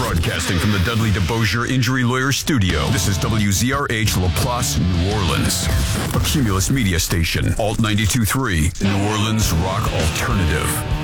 Broadcasting from the Dudley DeBosier Injury Lawyer Studio, this is WZRH LaPlace, New Orleans. A Cumulus media station, Alt 92.3, New Orleans Rock Alternative.